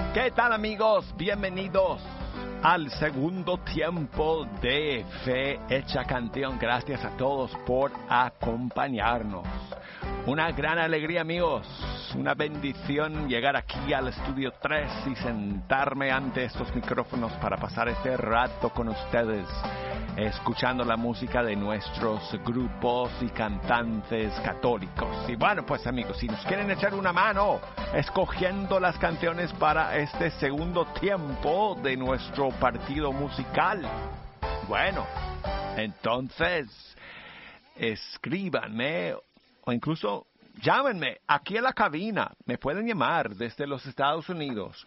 ¿Qué tal, amigos? Bienvenidos al segundo tiempo de Fe Hecha Canción. Gracias a todos por acompañarnos. Una gran alegría, amigos. Una bendición llegar aquí al estudio 3 y sentarme ante estos micrófonos para pasar este rato con ustedes, escuchando la música de nuestros grupos y cantantes católicos. Y bueno, pues amigos, si nos quieren echar una mano escogiendo las canciones para este segundo tiempo de nuestro partido musical, bueno, entonces escríbanme o incluso llámenme aquí en la cabina. Me pueden llamar desde los Estados Unidos,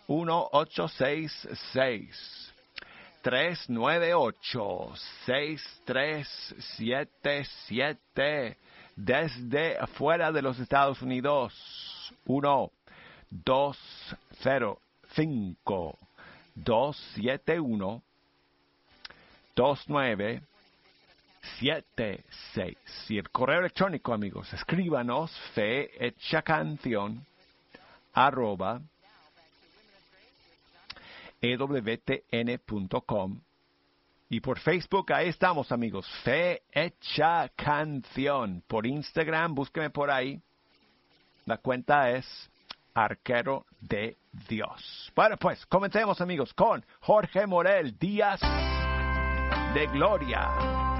1-866-398-6377. Desde afuera de los Estados Unidos, 1-205-271-2976. Y el correo electrónico, amigos, escríbanos fehechacanción@ewtn.com. Y por Facebook, ahí estamos, amigos, Fe Hecha Canción. Por Instagram, búsqueme por ahí. La cuenta es Arquero de Dios. Bueno, pues, comencemos, amigos, con Jorge Morel, Días de Gloria.